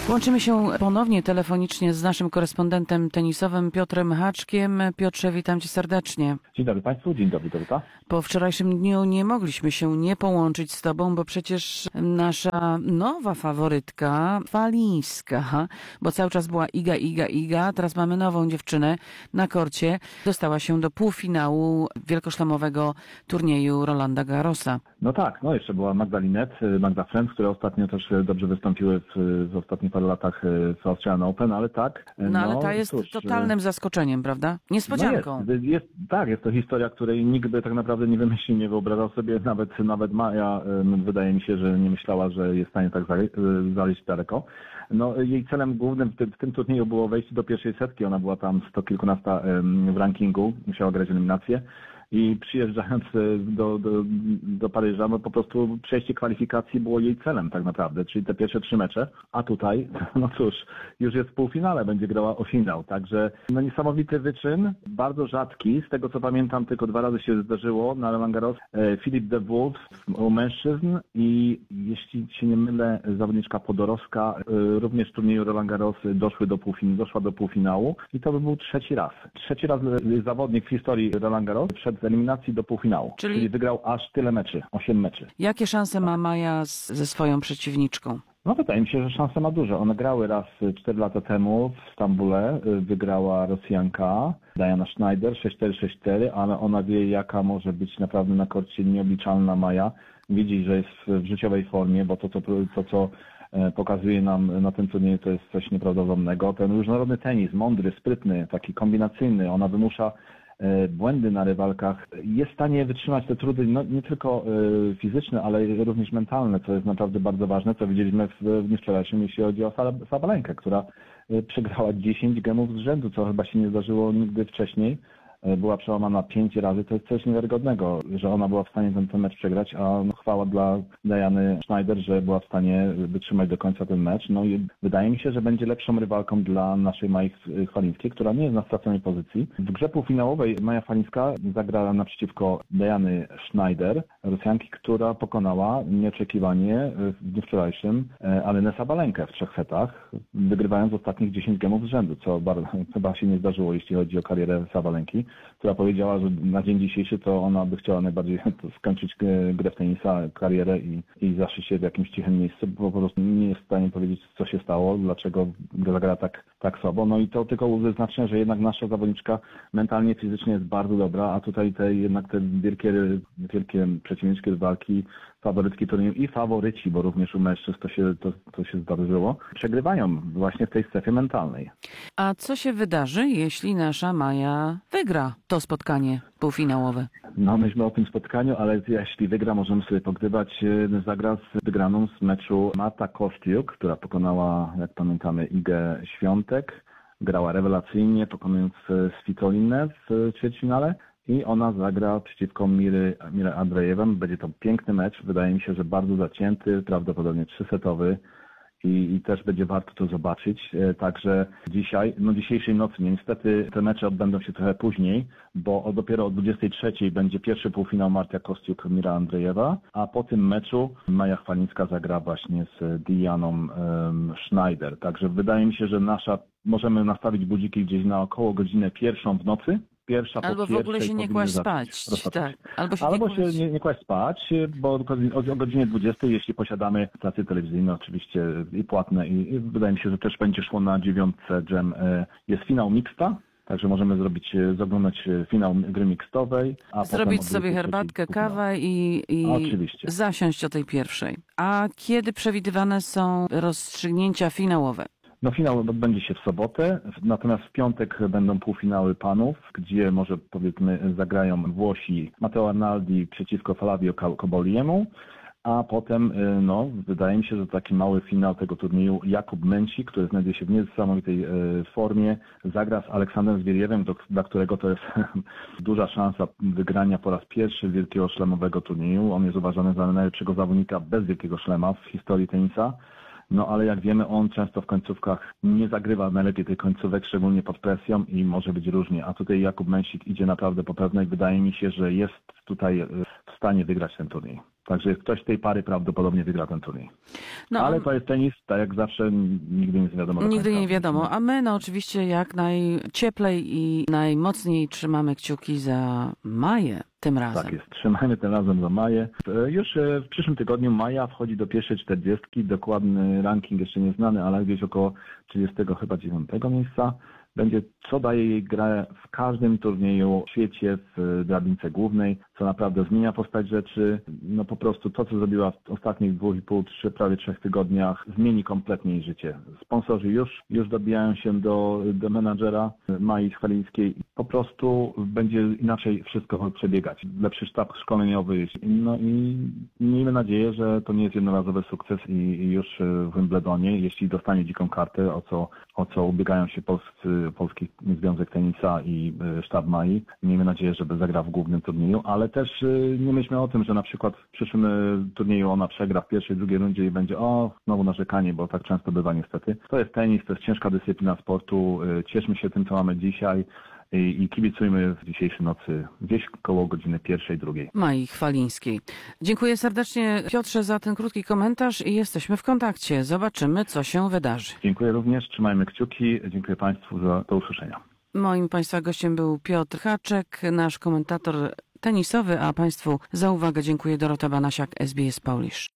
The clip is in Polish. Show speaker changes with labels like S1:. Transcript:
S1: Łączymy się ponownie telefonicznie z naszym korespondentem tenisowym Piotrem Haczkiem. Piotrze, witam cię serdecznie.
S2: Dzień dobry Państwu, dzień dobry Dorota.
S1: Po wczorajszym dniu nie mogliśmy się nie połączyć z tobą, bo przecież nasza nowa faworytka, Falińska, bo cały czas była Iga, teraz mamy nową dziewczynę na korcie, dostała się do półfinału wielkoszlemowego turnieju Rolanda Garrosa.
S2: No tak, jeszcze była Magda Frentz, które ostatnio też dobrze wystąpiły w ostatnich paru latach w Australian Open, ale tak.
S1: Ale ta jest totalnym zaskoczeniem, prawda? Niespodzianką.
S2: Jest to historia, której nikt by tak naprawdę nie wymyślił, nie wyobrażał sobie, nawet Maja, wydaje mi się, że nie myślała, że jest w stanie tak zajść daleko. Jej celem głównym w tym turnieju było wejście do pierwszej setki, ona była tam 100 kilkunasta w rankingu, musiała grać eliminację. I przyjeżdżając do Paryża, po prostu przejście kwalifikacji było jej celem tak naprawdę, czyli te pierwsze 3 mecze. A tutaj, już jest w półfinale, będzie grała o finał. Także niesamowity wyczyn, bardzo rzadki. Z tego co pamiętam, tylko 2 razy się zdarzyło na Roland Garros. Filip de Wolf u mężczyzn i jeśli się nie mylę, zawodniczka Podorowska również w turnieju Roland Garros doszła do półfinału i to by był trzeci raz. Trzeci raz zawodnik w historii Roland Garros przed z eliminacji do półfinału. Czyli wygrał aż tyle meczy, 8 meczy.
S1: Jakie szanse ma Maja ze swoją przeciwniczką?
S2: Wydaje mi się, że szanse ma duże. One grały raz 4 lata temu w Stambule. Wygrała Rosjanka Diana Schneider 6-4, 6-4, ale ona wie, jaka może być naprawdę na korcie nieobliczalna Maja. Widzi, że jest w życiowej formie, bo to co pokazuje nam na tym turnieju, to jest coś nieprawdopodobnego. Ten różnorodny tenis, mądry, sprytny, taki kombinacyjny, ona wymusza błędy na rywalkach, jest w stanie wytrzymać te trudy nie tylko fizyczne, ale również mentalne, co jest naprawdę bardzo ważne, co widzieliśmy w dniu wczorajszym, jeśli chodzi o Sabalenkę, która przegrała 10 gemów z rzędu, co chyba się nie zdarzyło nigdy wcześniej. Była przełamana 5 razy, to jest coś niewiarygodnego, że ona była w stanie ten mecz przegrać, a chwała dla Diany Schneider, że była w stanie wytrzymać do końca ten mecz. I wydaje mi się, że będzie lepszą rywalką dla naszej Mai Chwalińskiej, która nie jest na straconej pozycji. W grze półfinałowej Maja Chwalińska zagrała naprzeciwko Diany Schneider, Rosjanki, która pokonała nieoczekiwanie w dniu wczorajszym Alenę Sabalenkę w 3 setach, wygrywając ostatnich 10 gemów z rzędu, co chyba się nie zdarzyło, jeśli chodzi o karierę Sabalenki, która powiedziała, że na dzień dzisiejszy to ona by chciała najbardziej skończyć grę w tenisa, karierę i zaszyć się w jakimś cichym miejscu, bo po prostu nie jest w stanie powiedzieć, co się stało, dlaczego zagrała tak słabo. I to tylko wyznacznia, że jednak nasza zawodniczka mentalnie, fizycznie jest bardzo dobra, a tutaj te wielkie przeciwniczki walki, faworytki turnieju i faworyci, bo również u mężczyzn to się zdarzyło, przegrywają właśnie w tej strefie mentalnej.
S1: A co się wydarzy, jeśli nasza Maja wygra to spotkanie półfinałowe?
S2: Myśmy o tym spotkaniu, ale jeśli wygra, możemy sobie pogrywać. Zagra z wygraną z meczu Marta Kostyuk, która pokonała, jak pamiętamy, Igę Świątek. Grała rewelacyjnie, pokonując Svitolinę w ćwierćfinale. I ona zagra przeciwko Mirze Andrzejewem. Będzie to piękny mecz. Wydaje mi się, że bardzo zacięty, prawdopodobnie 3-setowy. I też będzie warto to zobaczyć. Także dzisiejszej nocy, niestety te mecze odbędą się trochę później, bo dopiero o 23:00 będzie pierwszy półfinał Marta Kostyuk, Mira Andrzejewa, a po tym meczu Maja Chwalińska zagra właśnie z Dianą Schneider. Także wydaje mi się, że możemy nastawić budziki gdzieś na około godzinę 1:00 w nocy.
S1: Albo w ogóle się nie kłaść spać. Tak.
S2: Albo się nie kłaść spać, bo o godzinie 20:00, jeśli posiadamy stacje telewizyjne, oczywiście i płatne, i wydaje mi się, że też będzie szło na 9 Jam. Jest finał mixta, także możemy zaglądać finał gry mixtowej.
S1: Zrobić sobie herbatkę, kawę i zasiąść o tej pierwszej. A kiedy przewidywane są rozstrzygnięcia finałowe?
S2: Finał odbędzie się w sobotę, natomiast w piątek będą półfinały panów, gdzie może powiedzmy zagrają Włosi Matteo Arnaldi przeciwko Flavio Coboliemu, a potem wydaje mi się, że taki mały finał tego turnieju Jakub Męcik, który znajduje się w niesamowitej formie, zagra z Aleksandrem Zwieriewem, dla którego to jest duża szansa wygrania po raz pierwszy wielkiego szlemowego turnieju. On jest uważany za najlepszego zawodnika bez wielkiego szlema w historii tenisa. Ale jak wiemy, on często w końcówkach nie zagrywa najlepiej tych końcówek, szczególnie pod presją i może być różnie. A tutaj Jakub Męcik idzie naprawdę po pewnej. Wydaje mi się, że jest tutaj w stanie wygrać ten turniej. Także ktoś z tej pary prawdopodobnie wygra ten turniej.
S1: No,
S2: Ale to jest tenis, tak jak zawsze, nigdy nic nie wiadomo. do
S1: nigdy
S2: końca.
S1: nie wiadomo, a my oczywiście jak najcieplej i najmocniej trzymamy kciuki za Maję tym razem.
S2: Tak jest, trzymajmy tym razem za Maję. Już w przyszłym tygodniu Maja wchodzi do pierwszej 40, dokładny ranking jeszcze nieznany, ale gdzieś około 39 miejsca. Będzie, co daje jej grę w każdym turnieju w świecie, w drabince głównej, co naprawdę zmienia postać rzeczy. No po prostu to, co zrobiła w ostatnich 2,5, prawie 3 tygodniach, zmieni kompletnie jej życie. Sponsorzy już dobijają się do menadżera Mai Chwalińskiej. Po prostu będzie inaczej wszystko przebiegać. Lepszy sztab szkoleniowy. No i miejmy nadzieję, że to nie jest jednorazowy sukces i już w Wimbledonie, jeśli dostanie dziką kartę, o co ubiegają się Polski Związek Tenisa i sztab Mai. Miejmy nadzieję, że zagra w głównym turnieju, ale też nie myślmy o tym, że na przykład w przyszłym turnieju ona przegra w pierwszej, drugiej rundzie i będzie znowu narzekanie, bo tak często bywa niestety. To jest tenis, to jest ciężka dyscyplina sportu. Cieszmy się tym, co mamy dzisiaj i kibicujmy w dzisiejszej nocy gdzieś koło godziny 1, 2.
S1: Mai Chwalińskiej. Dziękuję serdecznie, Piotrze, za ten krótki komentarz i jesteśmy w kontakcie. Zobaczymy, co się wydarzy.
S2: Dziękuję również, trzymajmy kciuki. Dziękuję Państwu do usłyszenia.
S1: Moim Państwa gościem był Piotr Haczek, nasz komentator tenisowy, a Państwu za uwagę dziękuję. Dorota Banasiak, SBS Polish.